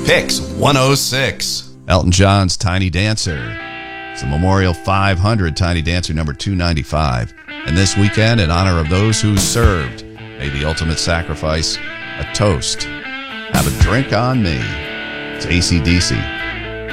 Picks 106. Elton John's Tiny Dancer. It's the Memorial 500 Tiny Dancer number 295. And this weekend, in honor of those who served, made the ultimate sacrifice, a toast. Have a drink on me. It's AC/DC.